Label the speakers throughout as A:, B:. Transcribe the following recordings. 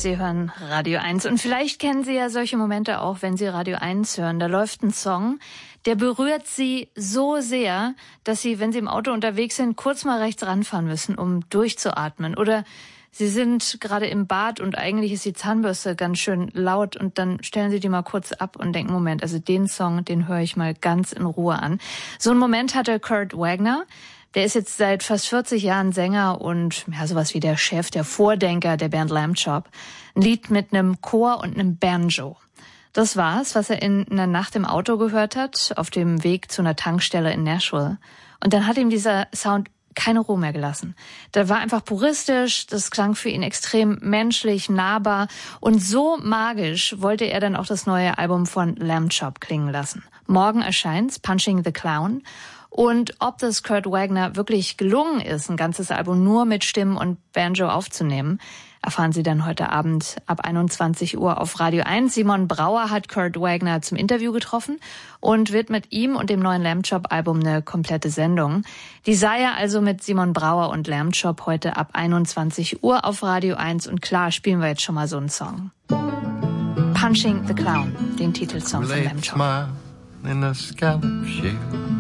A: Sie hören Radio 1 und vielleicht kennen Sie ja solche Momente auch, wenn Sie Radio 1 hören. Da läuft ein Song, der berührt Sie so sehr, dass Sie, wenn Sie im Auto unterwegs sind, kurz mal rechts ranfahren müssen, um durchzuatmen. Oder Sie sind gerade im Bad und eigentlich ist die Zahnbürste ganz schön laut und dann stellen Sie die mal kurz ab und denken, Moment, also den Song, den höre ich mal ganz in Ruhe an. So einen Moment hatte Kurt Wagner. Der ist jetzt seit fast 40 Jahren Sänger und ja, sowas wie der Chef, der Vordenker der Band Lamb Chop. Ein Lied mit einem Chor und einem Banjo. Das war's, was er in einer Nacht im Auto gehört hat, auf dem Weg zu einer Tankstelle in Nashville. Und dann hat ihm dieser Sound keine Ruhe mehr gelassen. Der war einfach puristisch, das klang für ihn extrem menschlich, nahbar und so magisch wollte er dann auch das neue Album von Lamb Chop klingen lassen. Morgen erscheint's, Punching the Clown. Und ob das Kurt Wagner wirklich gelungen ist, ein ganzes Album nur mit Stimmen und Banjo aufzunehmen, erfahren Sie dann heute Abend ab 21 Uhr auf Radio 1. Simon Brauer hat Kurt Wagner zum Interview getroffen und wird mit ihm und dem neuen Lamb Chop Album eine komplette Sendung. Die sei ja also mit Simon Brauer und Lamb Chop heute ab 21 Uhr auf Radio 1. Und klar, spielen wir jetzt schon mal so einen Song. Punching the Clown, den Titelsong von Lamb Chop.
B: In a scallop shell,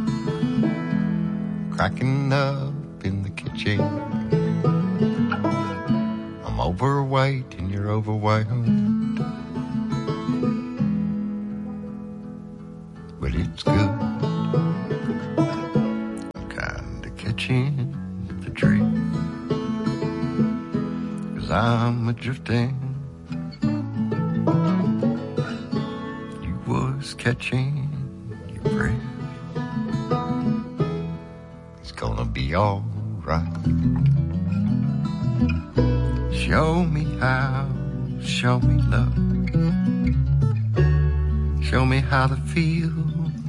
B: cracking up in the kitchen. I'm overweight and you're overwhelmed, but it's good. I'm kinda catching the drift, 'cause I'm a-drifting. You was catching breath. It's gonna be all right. Show me how, show me love. Show me how to feel